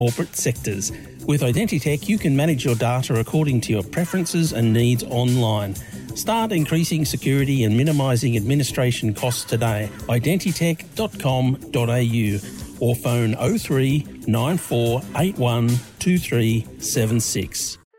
corporate sectors. With Identitech, you can manage your data according to your preferences and needs online. Start increasing security and minimising administration costs today. Identitech.com.au or phone 03 9481 2376.